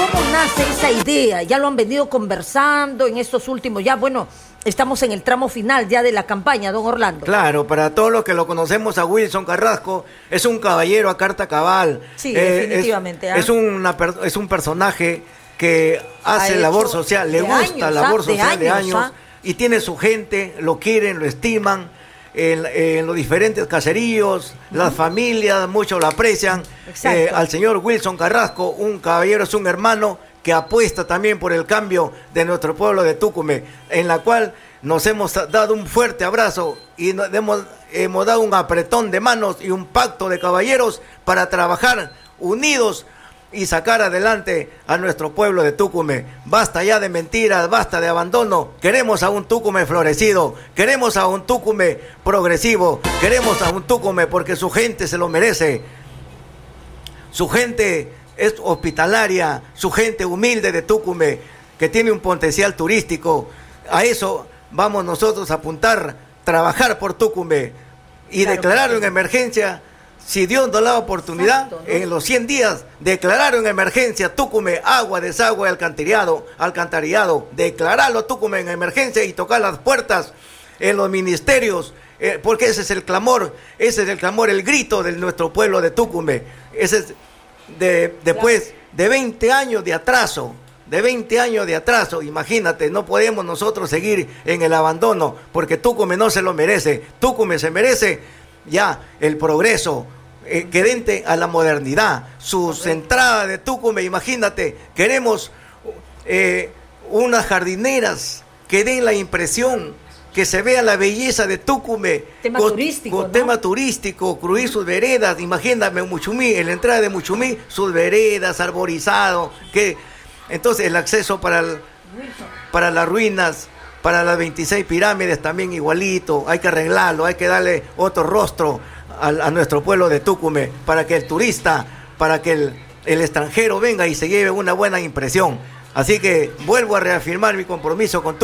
¿cómo nace esa idea? Ya lo han venido conversando en estos últimos, ya bueno, estamos en el tramo final ya de la campaña, don Orlando. Claro, para todos los que lo conocemos a Wilson Carrasco, es un caballero a carta cabal. Sí, definitivamente. Es un personaje que hace labor social, le gusta labor social de años, y tiene su gente, lo quieren, lo estiman, en los diferentes caseríos, las familias, muchos lo aprecian. Al señor Wilson Carrasco, un caballero, es un hermano que apuesta también por el cambio de nuestro pueblo de Tucumán, en la cual nos hemos dado un fuerte abrazo y hemos dado un apretón de manos y un pacto de caballeros para trabajar unidos y sacar adelante a nuestro pueblo de Tucumán. Basta ya de mentiras, basta de abandono. Queremos a un Tucumán florecido, queremos a un Tucumán progresivo, queremos a un Tucumán porque su gente se lo merece. Su gente es hospitalaria, su gente humilde de Tucumán, que tiene un potencial turístico. A eso vamos nosotros a apuntar, trabajar por Tucumán y declarar en emergencia. Si Dios nos da la oportunidad, exacto, ¿no? En los 100 días, declararon en emergencia Tucumán, agua, desagüe, alcantarillado, declararlo Tucumán en emergencia y tocar las puertas en los ministerios, porque ese es el clamor, el grito de nuestro pueblo de Tucumán. Ese es después de 20 años de atraso, imagínate, no podemos nosotros seguir en el abandono, porque Tucumán no se lo merece. Tucumán se merece ya el progreso, querente a la modernidad, sus entradas de Tucumán. Imagínate, queremos unas jardineras que den la impresión, que se vea la belleza de Tucumán, tema turístico, crujir sus veredas. Imagínate Muchumí, en la entrada de Muchumí, sus veredas, arborizado, entonces el acceso para las ruinas, para las 26 pirámides también igualito. Hay que arreglarlo, hay que darle otro rostro a nuestro pueblo de Tucumán, para que el turista, para que el extranjero venga y se lleve una buena impresión. Así que vuelvo a reafirmar mi compromiso con Tucumán.